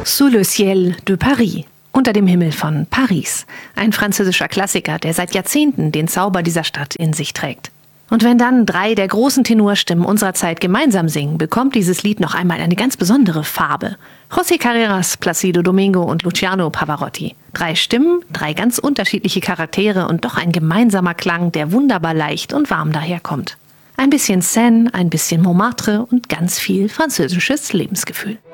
Sous le ciel de Paris. Unter dem Himmel von Paris. Ein französischer Klassiker, der seit Jahrzehnten den Zauber dieser Stadt in sich trägt. Und wenn dann 3 der großen Tenorstimmen unserer Zeit gemeinsam singen, bekommt dieses Lied noch einmal eine ganz besondere Farbe. José Carreras, Plácido Domingo und Luciano Pavarotti. 3 Stimmen, 3 ganz unterschiedliche Charaktere und doch ein gemeinsamer Klang, der wunderbar leicht und warm daherkommt. Ein bisschen Seine, ein bisschen Montmartre und ganz viel französisches Lebensgefühl.